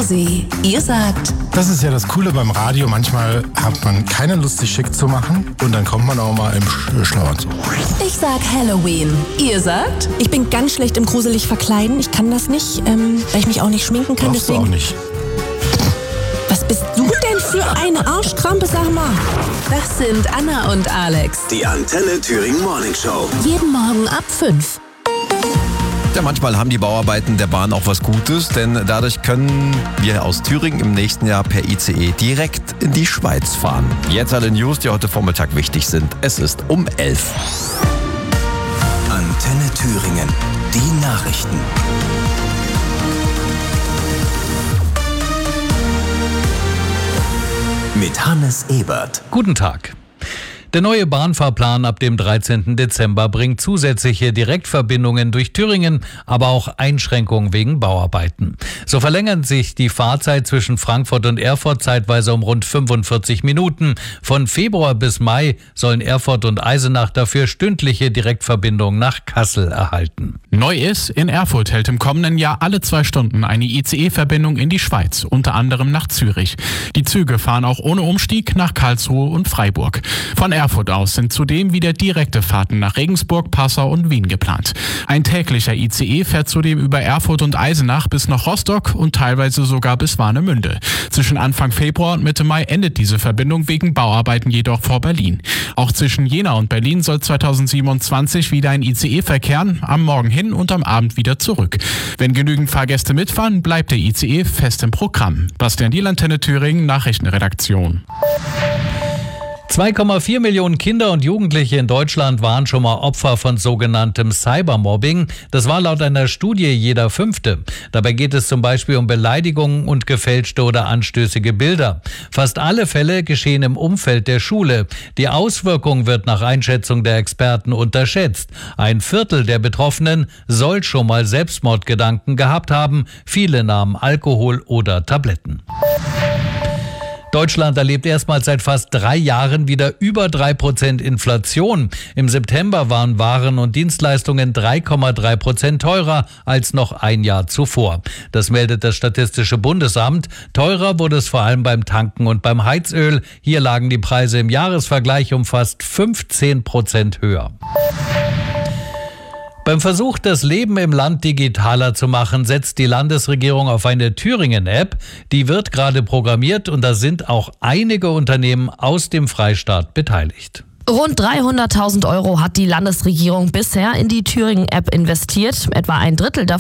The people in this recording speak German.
Rosi. Ihr sagt... Das ist ja das Coole beim Radio. Manchmal hat man keine Lust, sich schick zu machen. Und dann kommt man auch mal im Schlafanzug. Ich sag Halloween. Ihr sagt... Ich bin ganz schlecht im gruselig verkleiden. Ich kann das nicht, weil ich mich auch nicht schminken kann. Brauchst du auch nicht. Was bist du denn für eine Arschkrampe, sag mal? Das sind Anna und Alex. Die Antenne Thüringen Morning Show. Jeden Morgen ab 5. Ja, manchmal haben die Bauarbeiten der Bahn auch was Gutes, denn dadurch können wir aus Thüringen im nächsten Jahr per ICE direkt in die Schweiz fahren. Jetzt alle News, die heute Vormittag wichtig sind. Es ist um 11. Antenne Thüringen. Die Nachrichten. Mit Hannes Ebert. Guten Tag. Der neue Bahnfahrplan ab dem 13. Dezember bringt zusätzliche Direktverbindungen durch Thüringen, aber auch Einschränkungen wegen Bauarbeiten. So verlängert sich die Fahrzeit zwischen Frankfurt und Erfurt zeitweise um rund 45 Minuten. Von Februar bis Mai sollen Erfurt und Eisenach dafür stündliche Direktverbindungen nach Kassel erhalten. Neu ist, in Erfurt hält im kommenden Jahr alle 2 Stunden eine ICE-Verbindung in die Schweiz, unter anderem nach Zürich. Die Züge fahren auch ohne Umstieg nach Karlsruhe und Freiburg. Von Erfurt aus sind zudem wieder direkte Fahrten nach Regensburg, Passau und Wien geplant. Ein täglicher ICE fährt zudem über Erfurt und Eisenach bis nach Rostock und teilweise sogar bis Warnemünde. Zwischen Anfang Februar und Mitte Mai endet diese Verbindung wegen Bauarbeiten jedoch vor Berlin. Auch zwischen Jena und Berlin soll 2027 wieder ein ICE verkehren, am Morgen hin und am Abend wieder zurück. Wenn genügend Fahrgäste mitfahren, bleibt der ICE fest im Programm. Bastian Diel, Antenne Thüringen, Nachrichtenredaktion. 2,4 Millionen Kinder und Jugendliche in Deutschland waren schon mal Opfer von sogenanntem Cybermobbing. Das war laut einer Studie jeder 5. Dabei geht es zum Beispiel um Beleidigungen und gefälschte oder anstößige Bilder. Fast alle Fälle geschehen im Umfeld der Schule. Die Auswirkung wird nach Einschätzung der Experten unterschätzt. 1/4 der Betroffenen soll schon mal Selbstmordgedanken gehabt haben. Viele nahmen Alkohol oder Tabletten. Deutschland erlebt erstmals seit fast 3 Jahren wieder über 3% Inflation. Im September waren Waren und Dienstleistungen 3,3% teurer als noch ein Jahr zuvor. Das meldet das Statistische Bundesamt. Teurer wurde es vor allem beim Tanken und beim Heizöl. Hier lagen die Preise im Jahresvergleich um fast 15% höher. Beim Versuch, das Leben im Land digitaler zu machen, setzt die Landesregierung auf eine Thüringen-App. Die wird gerade programmiert und da sind auch einige Unternehmen aus dem Freistaat beteiligt. Rund 300.000 € hat die Landesregierung bisher in die Thüringen-App investiert. Etwa ein Drittel davon